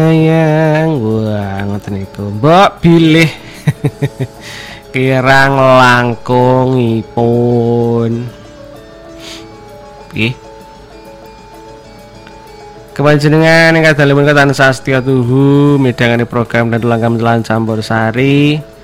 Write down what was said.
sayang wah ngoten niku mbok bilih kirang langkungipun nggih kepanjenengan ingkang dalem menika tansah setya tuhu midhangani program dan langkah campur sari